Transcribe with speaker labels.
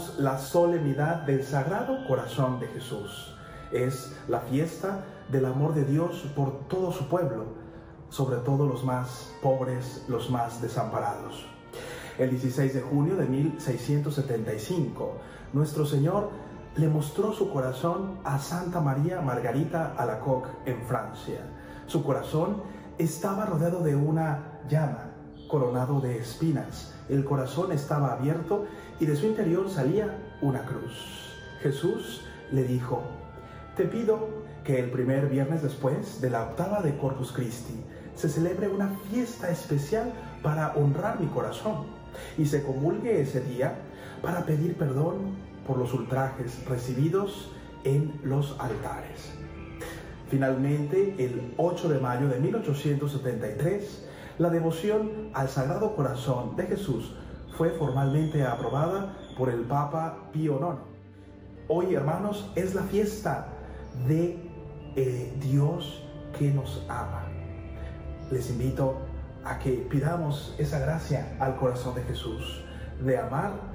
Speaker 1: celebramos la solemnidad del Sagrado Corazón de Jesús. Es la fiesta del amor de Dios por todo su pueblo, sobre todo los más pobres, los más desamparados. El 16 de junio de 1675, nuestro Señor le mostró su corazón a Santa María Margarita Alacoque en Francia. Su corazón estaba rodeado de una llama, coronado de espinas. El corazón estaba abierto y de su interior salía una cruz. Jesús le dijo: te pido que el primer viernes después de la octava de Corpus Christi se celebre una fiesta especial para honrar mi corazón y se comulgue ese día para pedir perdón por los ultrajes recibidos en los altares. Finalmente, el 8 de mayo de 1873, la devoción al Sagrado Corazón de Jesús fue formalmente aprobada por el Papa Pío IX. Hoy, hermanos, es la fiesta de Dios que nos ama. Les invito a que pidamos esa gracia al corazón de Jesús, de amar